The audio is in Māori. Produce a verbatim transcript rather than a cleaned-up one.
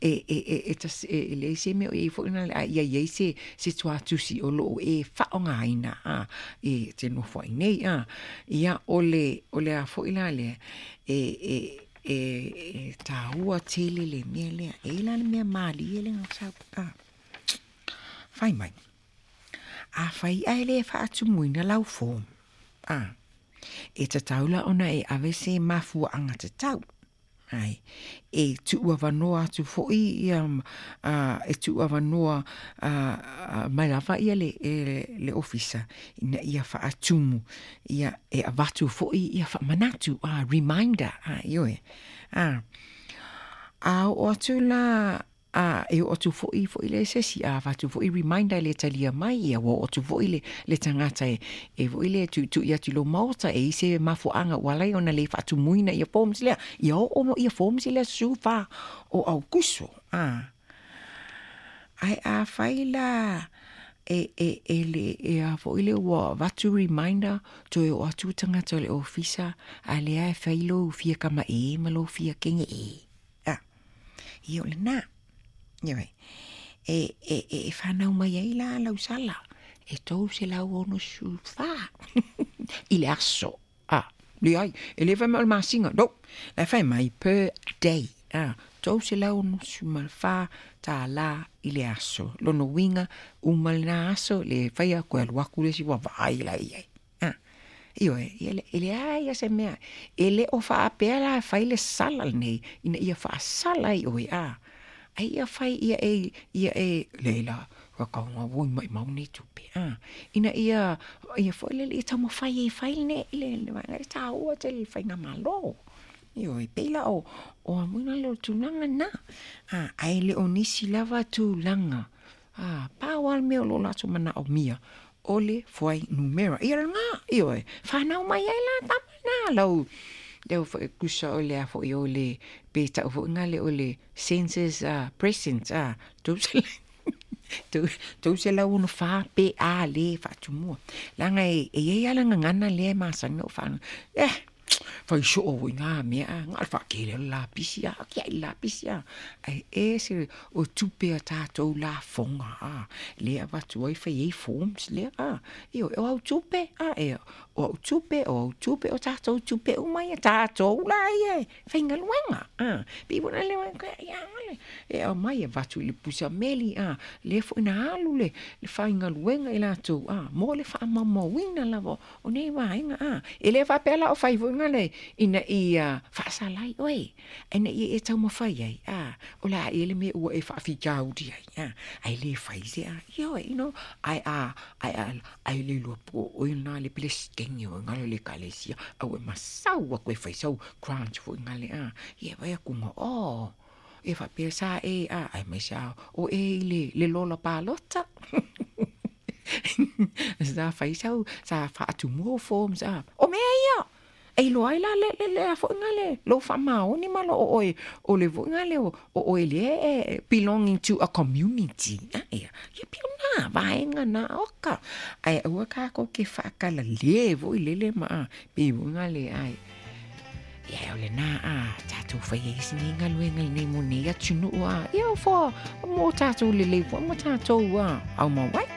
e e e e tas e le se me e fo na ia ia se se tua tu si o lo e fa o nga ina a e te no fo nei a ia ole ole a fo ina le e e e e ta ua tele le me le e la me mali le nga sa a fai mai a fai ai le fa tu muina lau fo a e ta taula ona e ave se mafu anga te tau ai e tu ava noa tu foi ia uh, e tu ava noa uh, uh, mai lava ia le e, le ofisa ina ia fa atumu ia e avatu foi ia fa manatu a uh, reminder a uh, io e a a o tu la a e o tu foi foi le se si a va tu foi reminder le talia mai ia o tu foi le le tangata e e foi le tu tu ia tu lo malta e se mafu anga wala ona le fa tu muina ia forms le ia o ia forms le su fa o au kuso a ai a faila e e e le e a foi le wa va tu reminder to o tu tangata le ofisa a le a failo fia kama e malo fia kenge e a io le na Ioi. E, e, e, whanau mai ei la lau sala. E tau se lau ono su wha. I le aso. Ah, li ai. E le whai mai masinga. No. Le whai mai per day. Ah, tau se lau ono su mal wha ta la i le aso. Lono winga umal na aso le whai a koe luaku le si wa vai la i ai. Ah. Ioi. Ele, ele ai a se mea. Ele o wha apea la whai le sala nei. Ina ia wha sala i oi. Ah. Ai ia fai ia e ia e leila wa ka nga voi mai mau ni tupe ah ina ia ia foi le ita mo fai e fai ne le le mai ta o te le fai nga malo io e pela o o muna lo tunanga na ah ai le onisi lava tu langa ah pa wal me lo la tu mana o mia ole foi numero ia nga io e fa na mai la tamana lo Leo fo kusa ole a fo ole beta fo ngale ole senses a present a tu tu tu se la uno fa pe a le fa tu mo la nga e e ya la ngana le ma sa no fa eh fa sho o nga me a nga fa ke le la pisia ke la pisia ai e se o tu pe ta to la fonga a le a va tu ai fa e forms le a io o tu pe a e o tupe o tupe o tato tupe o mai tato la ye finga luenga ah bi bona le ya e o mai va tu le pusa meli ah le fo na alu le le finga luenga ila tu ah mo le fa mamma winga lavo o nei va inga ah e le fa pela o fai vinga le ina i fa salai oi ena i e tau mo fai ai ah o la ele me o e fa fi jaudi ai ah ai le fai se ah yo you know ai ah ai ai le lo po o na le ples kenyo ngalo le kalesia au masau wa koe fai sau crunch fo ngale a ye vai ku mo o e fa pesa e a ai mai sa o e le le lola palota sa fai sau sa fa tu mo forms a o me ia e lo ai la le le le fo ngale lo fa ma o ni malo o o o le vo ngale o o le belonging to a community a ia ye piona vai ngana oka ai o ka ko ke fa ka la le vo le le ma pe vo ngale ai ia o le na a tatu fa ye sini ngalu ngal ni mo ni ya tunu a ia fo mo tatu le le fo mo tatu a au mo wai